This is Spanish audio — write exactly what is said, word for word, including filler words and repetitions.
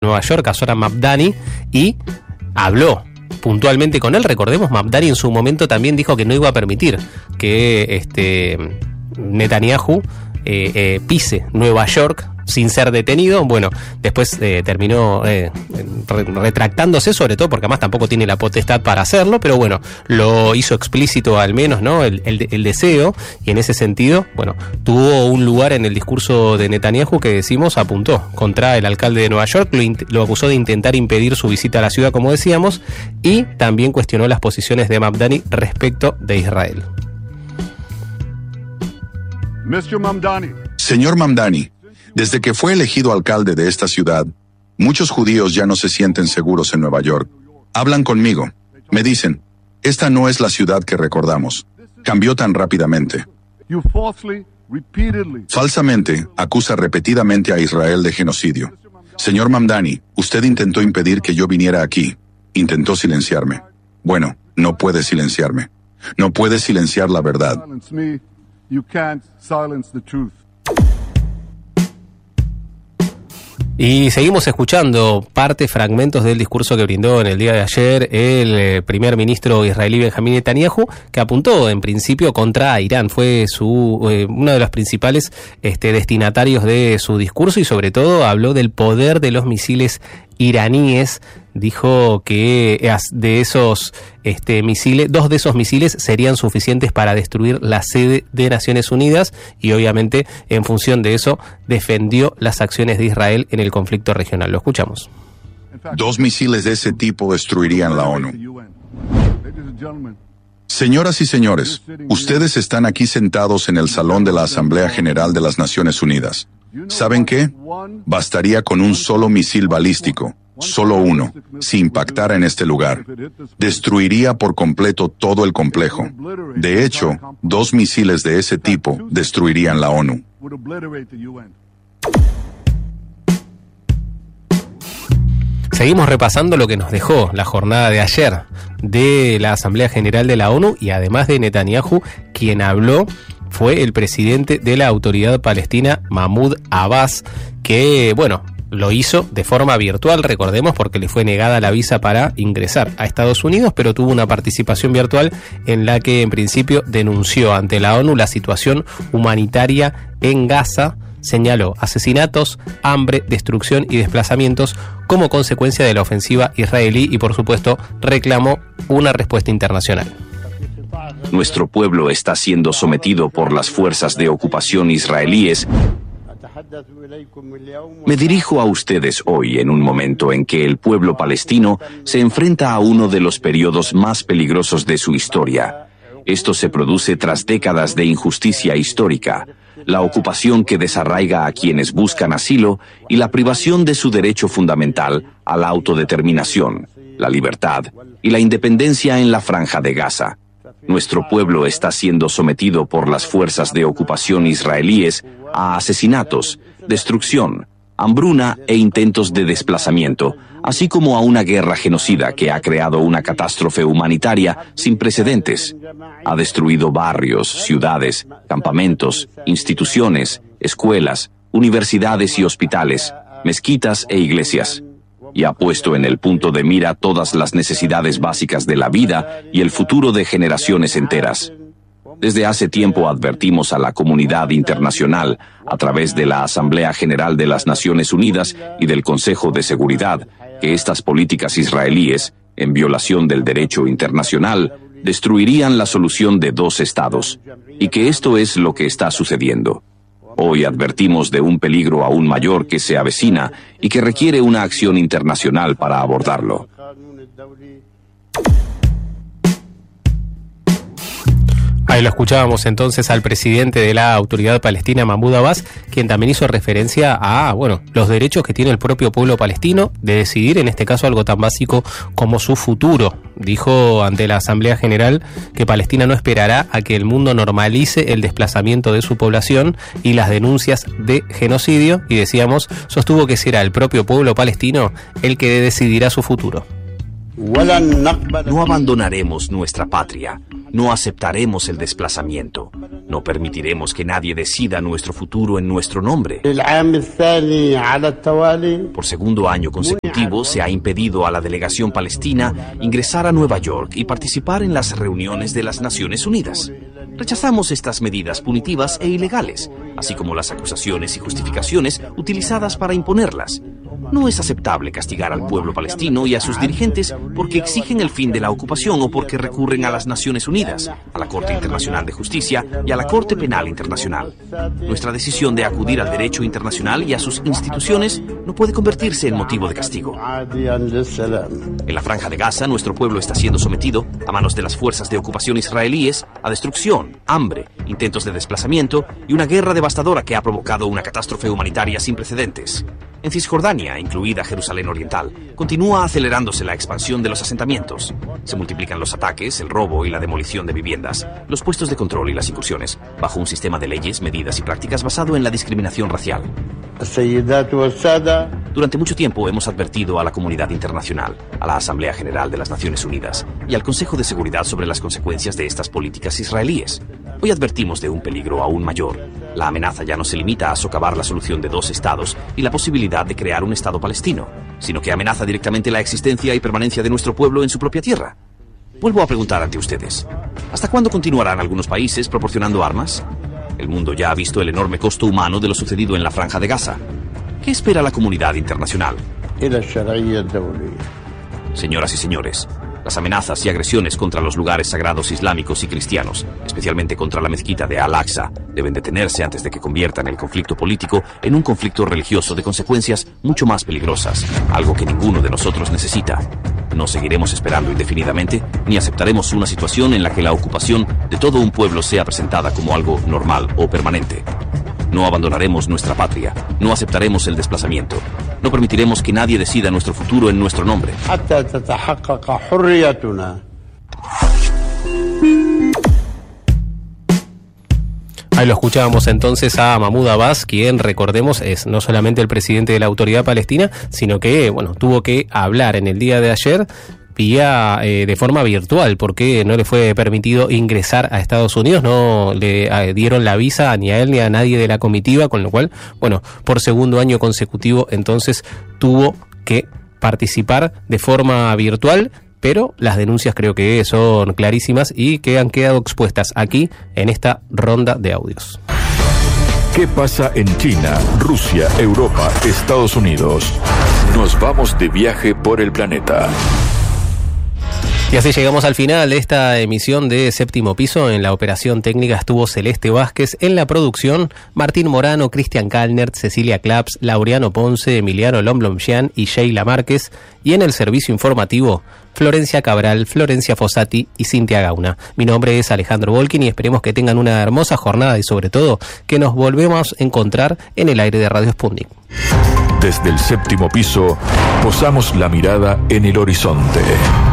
Nueva York, a Zoran Mamdani, y habló puntualmente con él. Recordemos, Mamdani en su momento también dijo que no iba a permitir que este Netanyahu eh, eh, pise Nueva York sin ser detenido. Bueno, después eh, terminó eh, retractándose, sobre todo porque además tampoco tiene la potestad para hacerlo, pero bueno, lo hizo explícito al menos, ¿no? El, el, el deseo, y en ese sentido, bueno, tuvo un lugar en el discurso de Netanyahu que, decimos, apuntó contra el alcalde de Nueva York, lo, lo acusó de intentar impedir su visita a la ciudad, como decíamos, y también cuestionó las posiciones de Mamdani respecto de Israel. mister Mamdani. Señor Mamdani, desde que fue elegido alcalde de esta ciudad, muchos judíos ya no se sienten seguros en Nueva York. Hablan conmigo. Me dicen, esta no es la ciudad que recordamos. Cambió tan rápidamente. You falsely, repeatedly. Falsamente, acusa repetidamente a Israel de genocidio. Señor Mamdani, usted intentó impedir que yo viniera aquí. Intentó silenciarme. Bueno, no puede silenciarme. No puede silenciar la verdad. Silence me. You can't silence the truth. Y seguimos escuchando parte, fragmentos del discurso que brindó en el día de ayer el eh, primer ministro israelí Benjamín Netanyahu, que apuntó en principio contra Irán. Fue su eh, uno de los principales este, destinatarios de su discurso, y sobre todo habló del poder de los misiles iraníes. Dijo que de esos este, misiles, dos de esos misiles serían suficientes para destruir la sede de Naciones Unidas, y obviamente en función de eso defendió las acciones de Israel en el conflicto regional. Lo escuchamos. Dos misiles de ese tipo destruirían la ONU. Señoras y señores, ustedes están aquí sentados en el salón de la Asamblea General de las Naciones Unidas. ¿Saben qué? Bastaría con un solo misil balístico, solo uno, si impactara en este lugar. Destruiría por completo todo el complejo. De hecho, dos misiles de ese tipo destruirían la ONU. Seguimos repasando lo que nos dejó la jornada de ayer de la Asamblea General de la ONU, y además de Netanyahu, quien habló fue el presidente de la Autoridad Palestina, Mahmoud Abbas, que, bueno, lo hizo de forma virtual, recordemos, porque le fue negada la visa para ingresar a Estados Unidos, pero tuvo una participación virtual en la que en principio denunció ante la ONU la situación humanitaria en Gaza. Señaló asesinatos, hambre, destrucción y desplazamientos como consecuencia de la ofensiva israelí, y por supuesto reclamó una respuesta internacional. Nuestro pueblo está siendo sometido por las fuerzas de ocupación israelíes. Me dirijo a ustedes hoy en un momento en que el pueblo palestino se enfrenta a uno de los periodos más peligrosos de su historia. Esto se produce tras décadas de injusticia histórica, la ocupación que desarraiga a quienes buscan asilo y la privación de su derecho fundamental a la autodeterminación, la libertad y la independencia en la Franja de Gaza. Nuestro pueblo está siendo sometido por las fuerzas de ocupación israelíes a asesinatos, destrucción, hambruna e intentos de desplazamiento, así como a una guerra genocida que ha creado una catástrofe humanitaria sin precedentes. Ha destruido barrios, ciudades, campamentos, instituciones, escuelas, universidades y hospitales, mezquitas e iglesias, y ha puesto en el punto de mira todas las necesidades básicas de la vida y el futuro de generaciones enteras. Desde hace tiempo advertimos a la comunidad internacional, a través de la Asamblea General de las Naciones Unidas y del Consejo de Seguridad, que estas políticas israelíes, en violación del derecho internacional, destruirían la solución de dos estados, y que esto es lo que está sucediendo. Hoy advertimos de un peligro aún mayor que se avecina y que requiere una acción internacional para abordarlo. Ahí lo escuchábamos entonces al presidente de la Autoridad Palestina, Mahmoud Abbas, quien también hizo referencia a, bueno, los derechos que tiene el propio pueblo palestino de decidir, en este caso, algo tan básico como su futuro. Dijo ante la Asamblea General que Palestina no esperará a que el mundo normalice el desplazamiento de su población y las denuncias de genocidio, y decíamos, sostuvo que será el propio pueblo palestino el que decidirá su futuro. No abandonaremos nuestra patria, no aceptaremos el desplazamiento, no permitiremos que nadie decida nuestro futuro en nuestro nombre. Por segundo año consecutivo se ha impedido a la delegación palestina ingresar a Nueva York y participar en las reuniones de las Naciones Unidas. Rechazamos estas medidas punitivas e ilegales, así como las acusaciones y justificaciones utilizadas para imponerlas. No es aceptable castigar al pueblo palestino y a sus dirigentes porque exigen el fin de la ocupación o porque recurren a las Naciones Unidas, a la Corte Internacional de Justicia y a la Corte Penal Internacional. Nuestra decisión de acudir al derecho internacional y a sus instituciones no puede convertirse en motivo de castigo. En la Franja de Gaza, nuestro pueblo está siendo sometido a manos de las fuerzas de ocupación israelíes a destrucción, hambre, intentos de desplazamiento y una guerra devastadora que ha provocado una catástrofe humanitaria sin precedentes. En Cisjordania, incluida Jerusalén Oriental, continúa acelerándose la expansión de los asentamientos. Se multiplican los ataques, el robo y la demolición de viviendas, los puestos de control y las incursiones, bajo un sistema de leyes, medidas y prácticas basado en la discriminación racial. Durante mucho tiempo hemos advertido a la comunidad internacional, a la Asamblea General de las Naciones Unidas y al Consejo de Seguridad sobre las consecuencias de estas políticas israelíes. Hoy advertimos de un peligro aún mayor. La amenaza ya no se limita a socavar la solución de dos estados y la posibilidad de crear un estado palestino, sino que amenaza directamente la existencia y permanencia de nuestro pueblo en su propia tierra. Vuelvo a preguntar ante ustedes, ¿hasta cuándo continuarán algunos países proporcionando armas? El mundo ya ha visto el enorme costo humano de lo sucedido en la Franja de Gaza. ¿Qué espera la comunidad internacional? Señoras y señores, las amenazas y agresiones contra los lugares sagrados islámicos y cristianos, especialmente contra la mezquita de Al-Aqsa, deben detenerse antes de que conviertan el conflicto político en un conflicto religioso de consecuencias mucho más peligrosas, algo que ninguno de nosotros necesita. No seguiremos esperando indefinidamente, ni aceptaremos una situación en la que la ocupación de todo un pueblo sea presentada como algo normal o permanente. No abandonaremos nuestra patria, no aceptaremos el desplazamiento, no permitiremos que nadie decida nuestro futuro en nuestro nombre. Ahí lo escuchábamos entonces a Mahmoud Abbas, quien, recordemos, es no solamente el presidente de la Autoridad Palestina, sino que, bueno, tuvo que hablar en el día de ayer vía eh, de forma virtual, porque no le fue permitido ingresar a Estados Unidos, no le eh, dieron la visa ni a él ni a nadie de la comitiva, con lo cual, bueno, por segundo año consecutivo entonces tuvo que participar de forma virtual, pero las denuncias creo que son clarísimas y que han quedado expuestas aquí en esta ronda de audios. ¿Qué pasa en China, Rusia, Europa, Estados Unidos? Nos vamos de viaje por el planeta. Y así llegamos al final de esta emisión de Séptimo Piso. En la operación técnica estuvo Celeste Vázquez, en la producción Martín Morano, Cristian Kalnert, Cecilia Claps, Laureano Ponce, Emiliano Lomblomchian y Sheila Márquez, y en el servicio informativo Florencia Cabral, Florencia Fossati y Cintia Gauna. Mi nombre es Alejandro Volkin y esperemos que tengan una hermosa jornada y sobre todo que nos volvemos a encontrar en el aire de Radio Sputnik. Desde el séptimo piso posamos la mirada en el horizonte.